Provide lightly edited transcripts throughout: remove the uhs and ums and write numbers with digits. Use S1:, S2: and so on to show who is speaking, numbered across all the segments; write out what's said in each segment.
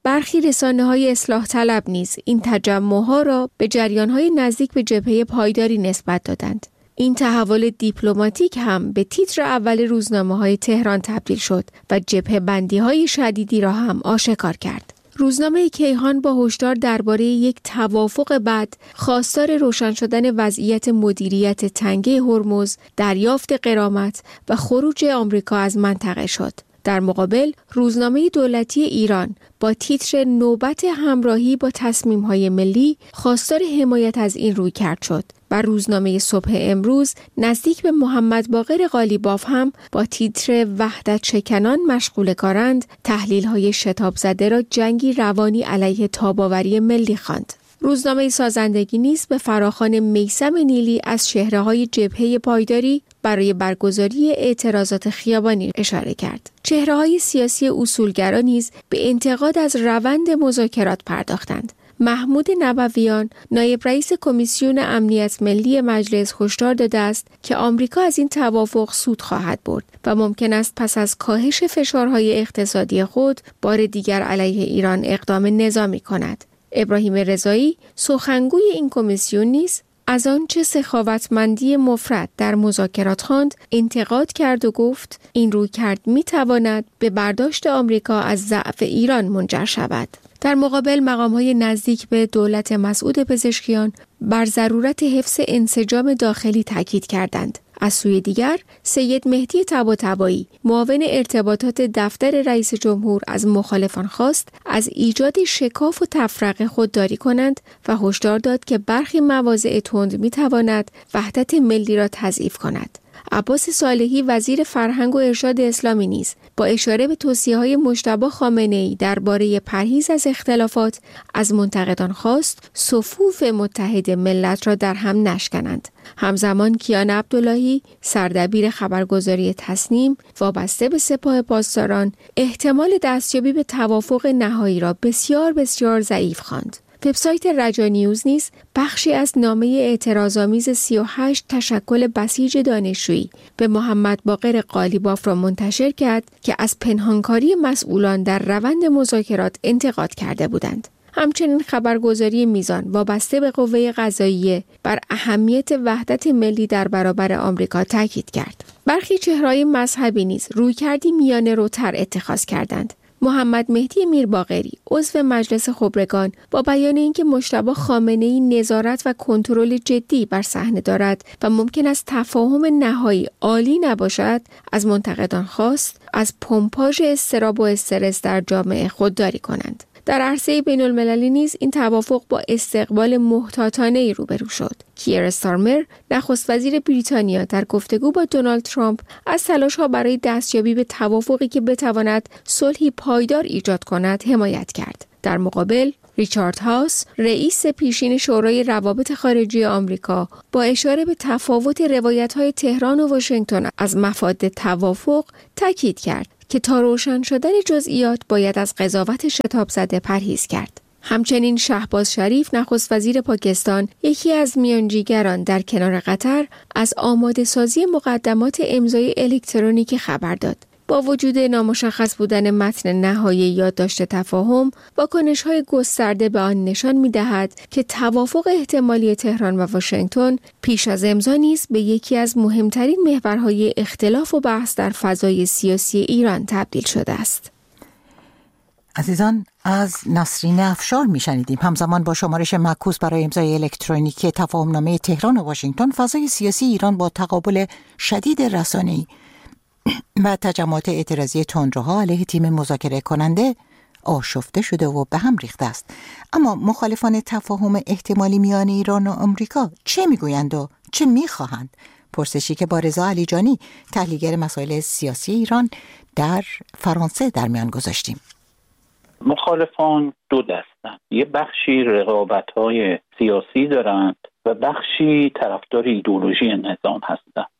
S1: برخی رسانه‌های اصلاح طلب نیز این تجمع‌ها را به جریان‌های نزدیک به جبهه پایداری نسبت دادند. این تحول دیپلماتیک هم به تیتر اول روزنامه‌های تهران تبدیل شد و جبهه بندی‌های شدیدی را هم آشکار کرد. روزنامه کیهان با هشدار درباره یک توافق بعد خواستار روشن شدن وضعیت مدیریت تنگه هرمز، دریافت غرامت و خروج آمریکا از منطقه شد. در مقابل روزنامه دولتی ایران با تیتر نوبت همراهی با تصمیم‌های ملی خواستار حمایت از این رویکرد شد و روزنامه صبح امروز نزدیک به محمد باقر قالیباف هم با تیتر وحدت شکنان مشغول کارند تحلیل‌های شتاب زده را جنگی روانی علیه تاب‌آوری ملی خواند. روزنامه سازندگی نیز به فراخوان میثم نیلی از چهره‌های جبهه پایداری برای برگزاری اعتراضات خیابانی اشاره کرد. چهره‌های سیاسی اصولگرا نیز به انتقاد از روند مذاکرات پرداختند. محمود نبویان، نایب رئیس کمیسیون امنیت ملی مجلس، هشدار داده است که آمریکا از این توافق سود خواهد برد و ممکن است پس از کاهش فشارهای اقتصادی خود بار دیگر علیه ایران اقدام نظامی کند. ابراهیم رضایی، سخنگوی این کمیسیون نیز از آنچه سخاوتمندی مفرط در مذاکرات خواند انتقاد کرد و گفت این رویکرد می‌تواند به برداشت آمریکا از ضعف ایران منجر شود. در مقابل مقام‌های نزدیک به دولت مسعود پزشکیان بر ضرورت حفظ انسجام داخلی تاکید کردند. از سوی دیگر سید مهدی طباطبایی معاون ارتباطات دفتر رئیس جمهور از مخالفان خواست از ایجاد شکاف و تفرقه خودداری کنند و هشدار داد که برخی مواضع تند می‌تواند وحدت ملی را تضعیف کند. عباس صالحی وزیر فرهنگ و ارشاد اسلامی نیز با اشاره به توصیه‌های مجتبی خامنه‌ای درباره پرهیز از اختلافات از منتقدان خواست صفوف متحد ملت را در هم نشکنند. همزمان کیان عبداللهی سردبیر خبرگزاری تصنیم وابسته به سپاه پاسداران احتمال دستیابی به توافق نهایی را بسیار ضعیف خواند. وبسایت رجا نیوز نیز بخشی از نامه اعتراض‌آمیز 38 تشکل بسیج دانشجویی به محمد باقر قالیباف را منتشر کرد که از پنهانکاری مسئولان در روند مذاکرات انتقاد کرده بودند. همچنین خبرگزاری میزان وابسته به قوه قضاییه بر اهمیت وحدت ملی در برابر آمریکا تاکید کرد. برخی چهره‌های مذهبی نیز رویکردی میانه‌روتر اتخاذ کردند. محمد مهدی میرباقری عضو مجلس خبرگان با بیان اینکه مجتبی خامنه‌ای نظارت و کنترل جدی بر صحنه دارد و ممکن است تفاهم نهایی عالی نباشد از منتقدان خواست از پمپاژ اضطراب و استرس در جامعه خودداری کنند. در عرصه بین‌المللی نیز این توافق با استقبال محتاطانه‌ای روبرو شد. کیر استارمر نخست وزیر بریتانیا در گفتگو با دونالد ترامپ از تلاش‌ها برای دستیابی به توافقی که بتواند صلحی پایدار ایجاد کند حمایت کرد. در مقابل ریچارد هاوس رئیس پیشین شورای روابط خارجی آمریکا با اشاره به تفاوت روایت‌های تهران و واشنگتن از مفاد توافق تاکید کرد که تا روشن شدن جزئیات باید از قضاوت شتاب زده پرهیز کرد. همچنین شهباز شریف نخست وزیر پاکستان یکی از میانجیگران در کنار قطر از آماده سازی مقدمات امضای الکترونیکی خبر داد. با وجود نامشخص بودن متن نهایی یادداشت تفاهم، واکنش‌های گسترده به آن نشان می‌دهد که توافق احتمالی تهران و واشنگتن پیش از امضا نیز به یکی از مهمترین محورهای اختلاف و بحث در فضای سیاسی ایران تبدیل شده است.
S2: عزیزان، از نسرین افشار میشنیدیم. همزمان با شمارش معکوس برای امضای الکترونیکی تفاهمنامه تهران و واشنگتن، فضای سیاسی ایران با تقابل شدید رسانه‌ای و تجمعات اعتراضی تندروها علیه تیم مذاکره کننده آشفته شده و به هم ریخته است. اما مخالفان تفاهم احتمالی میان ایران و آمریکا چه میگویند و چه میخواهند؟ پرسشی که با رضا علیجانی، تحلیلگر مسائل سیاسی ایران در فرانسه در میان گذاشتیم.
S3: مخالفان دو دستن. یه بخشی رقابت‌های سیاسی دارند و بخشی طرفدار ایدئولوژی نظام هستند.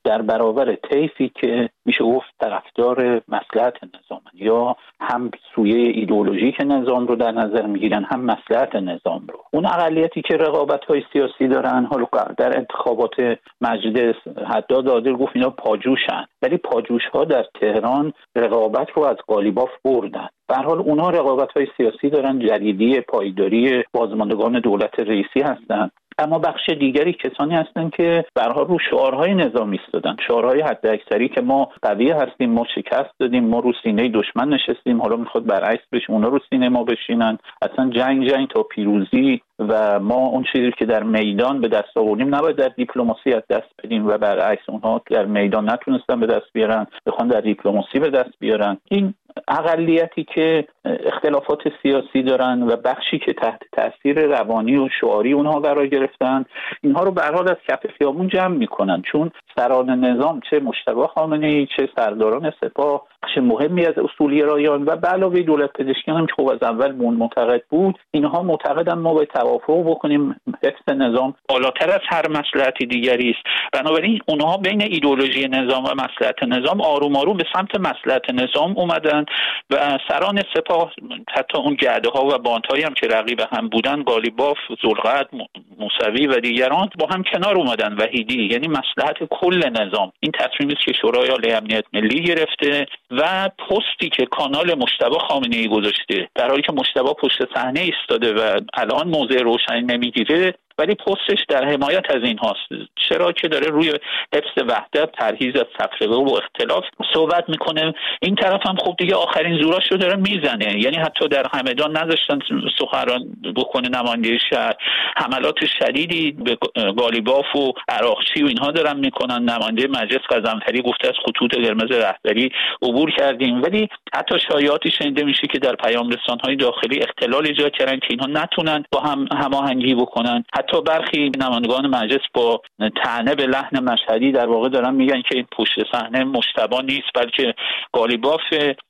S3: در برابر طیفی که میشه گفت طرفدار مصلحت نظام یا هم سویه ایدئولوژیک نظام رو در نظر میگیرن هم مصلحت نظام رو. اون اقلیتی که رقابت‌های سیاسی دارن، حالا در انتخابات مجلس حداد عادل گفت اینا پاجوشن، ولی پاجوش‌ها در تهران رقابت رو از قالیباف بردن. به هر حال اونها رقابت‌های سیاسی دارن، جریدی پایداری بازماندگان دولت رئیسی هستن. اما بخش دیگری کسانی هستن که به هر حال رو شعارهای نظامی ایستادن، شعارهای حداکثری که ما قوی هستیم، ما شکست دادیم، ما رو سینه دشمن نشستیم، حالا میخواد برعکس بشه اونا رو سینه ما بشینن، اصلا جنگ تا پیروزی و ما اون چیزی که در میدان به دست آوردیم نباید در دیپلماسی از دست بدیم و برعکس اونها در میدان نتونستن به دست بیارن، بخوان در دیپلماسی به دست بیارن. این اقلیتی که اختلافات سیاسی دارن و بخشی که تحت تاثیر روانی و شعاری اونها قرار گرفتن، اینها رو به هر حال از کف خیابون جمع میکنن، چون سران نظام چه مجتبی خامنه‌ای چه سرداران سپاه بخش مهمی از اصولگرایان و به علاوه دولت پزشکیان هم که خب از اول معتقد بود، اینها معتقدن ما باید توافق بکنیم، حفظ نظام بالاتر از هر مصلحت دیگری است. بنابراین اونها بین ایدئولوژی نظام و مصلحت نظام آروم آروم به سمت مصلحت نظام اومدن و سران سپاه حتی اون جعده‌ها و باندهایی هم که رقیب هم بودن، قالیباف، ذوالقعد، موسوی و دیگران با هم کنار اومدن. وحیدی یعنی مصلحت کل نظام. این تصمیمی است که شورای عالی امنیت ملی گرفته و پستی که کانال مجتبی خامنه‌ای گذاشته، در حالی که مجتبی پشت صحنه ایستاده و الان موضع روشنی نمیگیره، ولی پستش در حمایت از این هاست. چرا که داره روی حفظ وحدت، پرهیز از تفرقه و اختلاف صحبت میکنه. این طرف هم خب دیگه آخرین زوراشو داره میزنه، یعنی حتی در همدان نذاشتن سخنران بکنه نماینده شهر، حملات شدیدی به قالیباف و عراقچی و اینها دارن میکنن. نماینده مجلس قزنفری گفته از خطوط قرمز رهبری عبور کردیم، ولی حتی شایعاتی شنیده میشه که در پیام رسانهای داخلی اختلال ایجاد کردن که اینها نتونن با هم هماهنگی بکنن. حتی برخی نمایندگان مجلس با طعنه به لحن مشهدی در واقع دارن میگن که این پشت صحنه مجتبی نیست بلکه قالیباف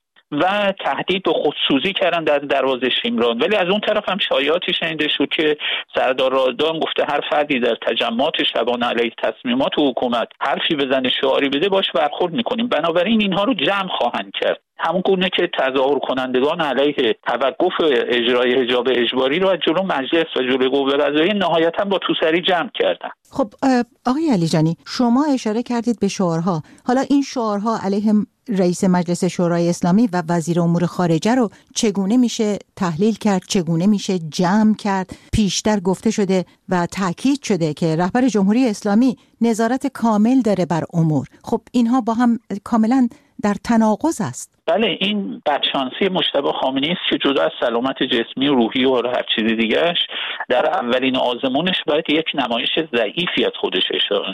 S3: و تهدید به خودسوزی کردن در دروازه شیمران. ولی از اون طرف هم شایعاتی شنیده شد که سردار رادان گفته هر فردی در تجمعات شبانه علیه تصمیمات حکومت حرفی بزنه، شعاری بده، باش برخورد میکنیم. بنابراین اینها رو جمع خواهند کرد، همون گونه که تظاهر کنندگان علیه توقف اجرای حجاب اجباری رو از جلو مجلس و جلوی قوه قضاییه نهایتا با توسری جمع کردن.
S2: خب آقای علیجانی، شما اشاره کردید به شعارها. حالا این شعارها علیه رئیس مجلس شورای اسلامی و وزیر امور خارجه رو چگونه میشه تحلیل کرد، چگونه میشه جمع کرد؟ پیشتر گفته شده و تاکید شده که رهبر جمهوری اسلامی نظارت کامل داره بر امور. خب اینها با هم کاملا در تناقض است.
S3: بله، این بدشانسی مجتبی خامنه‌ای است که جدا از سلامت جسمی و روحی و هر چیز دیگه‌اش در اولین آزمونش باید یک نمایش ضعیفی از خودش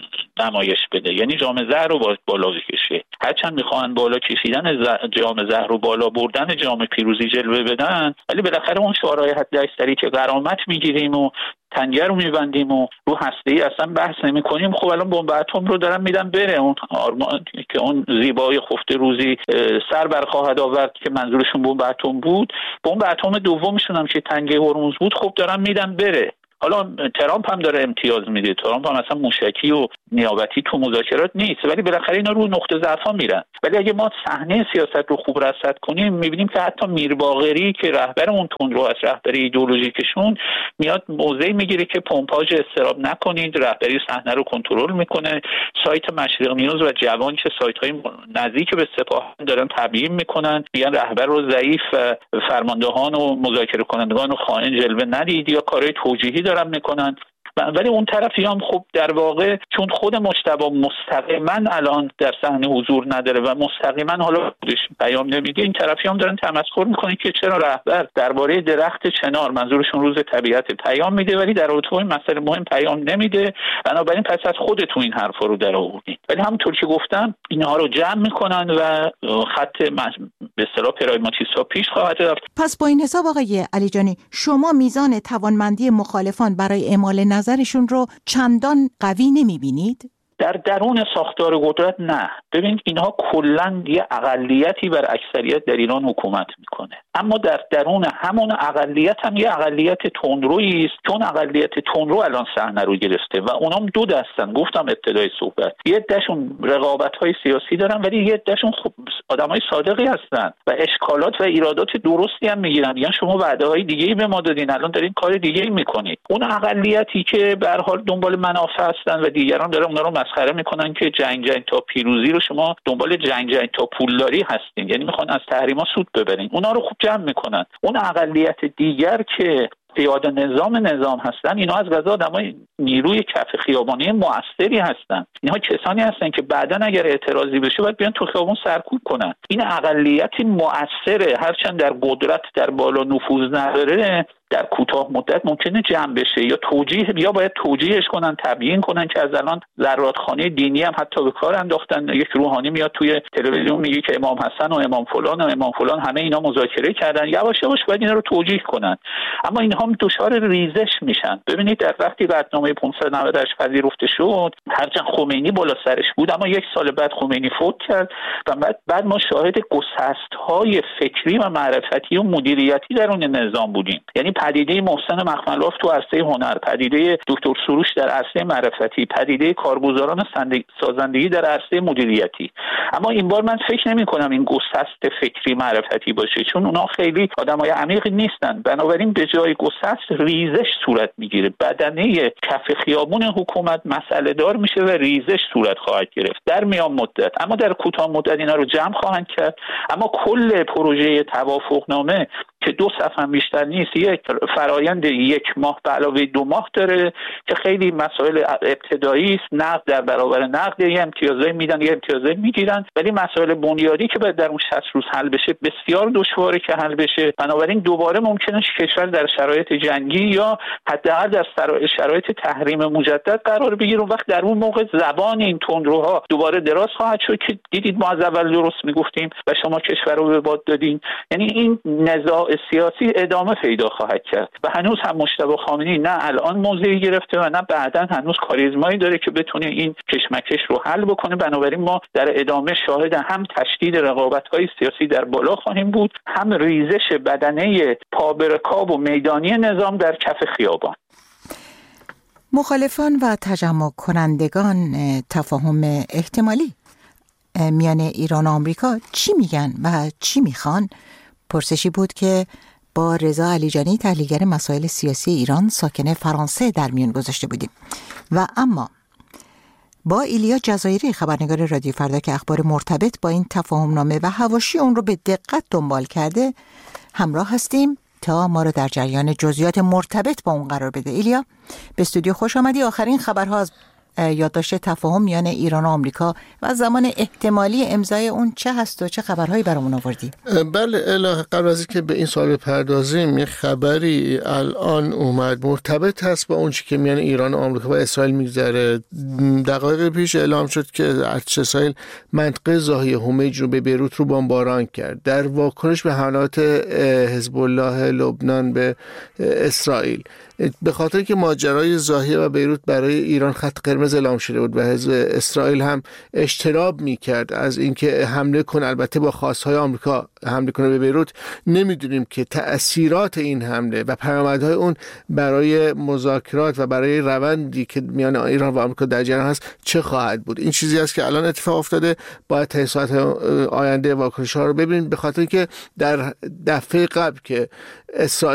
S3: نمایش بده، یعنی جام زهر رو باید بالا بکشه. هرچند میخوان بالا کشیدن جام زهر رو بالا بردن جام پیروزی جلوه بدن، ولی بالاخره اون شعارهای حداکثری که غرامت میگیریم و تنگه رو میبندیم و رو هسته‌ای اصلا بحث نمی‌کنیم، خب الان بمب اتم رو دارن میدن بره. اون آرمان که اون زیبای خفته روزی سر بر خواهد آورد که منظورشون بمب اتم بود، بمب اتم دومشون هم که تنگه هرمز بود، خب دارن میدن بره. حالا ترامپ هم داره امتیاز میده، ترامپ هم اصلا موشکی و نیابتی تو مذاکرات نیست، ولی بالاخره اینا رو نقطه ضعفا میرن. ولی اگه ما صحنه سیاست رو خوب رصد کنیم، میبینیم که حتی میر باقری که رهبر اون تندرو از رهبری ایدئولوژیکشون میاد موضعی میگیره که پمپاژ استراب نکنید، رهبری صحنه رو کنترل میکنه. سایت مشرق نیوز و جوان که سایت‌های نزدیک به سپاه دارن تبیین میکنن، میگن رهبر رو ضعیف و فرماندهان و مذاکره کنندگان و خائن جلوه ندید یا کارهای توجیهی دارن میکنن. ولی اون طرفی هم خب در واقع چون خود مجتبی مستقیما الان در صحنه حضور نداره و مستقیما حالا خودش پیام نمیده، این طرفی هم دارن تمسخر میکنن که چرا رهبر درباره درخت چنار، منظورشون روز طبیعت، پیام میده ولی در رابطه با این مسئله مهم پیام نمیده. بنابراین پس از خودتون این حرفا رو در آوردین. ولی همونطور که گفتم اینها رو جمع میکنن و خط به اصطلاح پراگماتیستا پیش خواهد رفت.
S2: پس با این حساب آقای علیجانی، شما میزان توانمندی مخالفان برای اعمال نظرشون رو چندان قوی نمیبینید؟
S3: در درون ساختار قدرت نه. ببینید اینها کلا یه اقلیتی بر اکثریت در ایران حکومت میکنه، اما در درون همون اقلیت هم یه اقلیت تندرویی است، چون اقلیت تندرو الان صحنه رو گرفته و اونام دو دستن. گفتم ابتدای صحبت یه عدهشون رقابت‌های سیاسی دارن ولی یه عدهشون خب آدمای صادقی هستن و اشکالات و ایرادات درستی هم میگیرن. یعنی شما وعده‌های دیگه‌ای به ما دادین، الان دارین کار دیگه‌ای میکنید. اون اقلیتی که به هر حال دنبال منافع هستن و دیگران دارن اونا رو مسخره میکنن که جنگ تا پیروزی رو شما دنبال جنگ تا پولداری هستین، یعنی میخوان از تحریما سود ببرین، اونا رو خوب جمع میکنن. اون اقلیت دیگر که پیاده نظام هستن، اینا از قضا آدمای نیروی کف خیابانی موثری هستن. اینها کسانی هستن که بعداً اگر اعتراضی بشه باید بیان تو خیابون سرکوب کنن. این اقلیتی موثره، هرچند در قدرت در بالا نفوذ نداره، در کوتاه مدت ممکنه جمع بشه یا باید توجیهش کنن، تبیین کنن که از الان زرادخانه دینی هم حتی به کار انداختن. یک روحانی میاد توی تلویزیون میگه که امام حسن و امام فلان همه اینا مذاکره کردن، یواش یواش باید اینا رو توجیه کنن. اما اینها هم دچار ریزش میشن. ببینید در وقتی قطعنامه 598 پذیرفته شد، هرچند خمینی بالا سرش بود، اما یک سال بعد خمینی فوت کرد و بعد ما شاهد گسست‌های فکری و معرفتی و مدیریتی در اون نظام بودیم. یعنی پدیده محسن مخملباف تو عرصه هنر، پدیده دکتر سروش در عرصه معرفتی، پدیده کارگزاران سازندگی در عرصه مدیریتی. اما این بار من فکر نمی‌کنم این گسست فکری معرفتی باشه، چون اونها خیلی آدمای عمیقی نیستن. بنابراین به جای گسست ریزش صورت میگیره. بدنه کف خیابون حکومت مسئله دار میشه و ریزش صورت خواهد گرفت در میان مدت. اما در کوتاه مدت اینا رو جمع خواهند کرد. اما کل پروژه توافقنامه که 2 صفحه هم بیشتر نیست، یک فرایند 1 ماه به علاوه 2 ماه داره که خیلی مسائل ابتدایی است. نقد در برابر نقد، یه امتیازایی میدن یه امتیازایی میگیرن، ولی مسائل بنیادی که باید در اون 60 روز حل بشه بسیار دشواره که حل بشه. بنابراین دوباره ممکنه کشور در شرایط جنگی یا حداقل در شرایط تحریم مجدد قرار بگیره. اون وقت در اون موقع زبان این تندروها دوباره دراز خواهد شد که دیدید ما از اول درست میگفتیم و شما کشور رو به باد دادین. یعنی این نزاع سیاسی ادامه پیدا خواهد کرد و هنوز هم مجتبی خامنه‌ای نه الان موضعی گرفته و نه بعداً هنوز کاریزمایی داره که بتونه این کشمکش رو حل بکنه. بنابراین ما در ادامه شاهد هم تشدید رقابت‌های سیاسی در بالا خواهیم بود، هم ریزش بدنه پابرکاب و میدانی نظام در کف خیابان.
S2: مخالفان و تجمع کنندگان تفاهم احتمالی میان ایران و آمریکا چی میگن و چی میخوان؟ پرسشی بود که با رضا علیجانی، تحلیلگر مسائل سیاسی ایران ساکن فرانسه، در میان گذاشته بودیم. و اما با ایلیا جزایری، خبرنگار رادیو فردا که اخبار مرتبط با این تفاهمنامه و حواشی اون رو به دقت دنبال کرده همراه هستیم تا ما رو در جریان جزئیات مرتبط با اون قرار بده. ایلیا، به استودیو خوش آمدی. آخرین خبرها از یادداشت تفاهم میان ایران و آمریکا و زمان احتمالی امضای اون چه هست و چه خبرهایی برامون آوردی؟
S4: بله الهه، قبل از اینکه به این سوال بپردازیم، یه خبری الان اومد مرتبط هست با اون چیزی که میان ایران و آمریکا و اسرائیل میگذره. دقایق پیش اعلام شد که ارتش اسرائیل منطقه زاهیه هومه جنوب بیروت رو بمباران کرد در واکنش به حملات حزب الله لبنان به اسرائیل. به خاطر که ماجرای زاهیه و بیروت برای ایران خط قرمز اعلام شده بود و حزب اسرائیل هم اجتناب می‌کرد از اینکه حمله کنه، البته با خواست‌های آمریکا حمله کنه به بیروت، نمی‌دونیم که تأثیرات این حمله و پیامدهای اون برای مذاکرات و برای روندی که میان ایران و آمریکا در جریان هست چه خواهد بود. این چیزی است که الان اتفاق افتاده. باید تا ساعت آینده واکنش‌ها رو ببینیم، به خاطر که در دفعه قبل که اسرائیل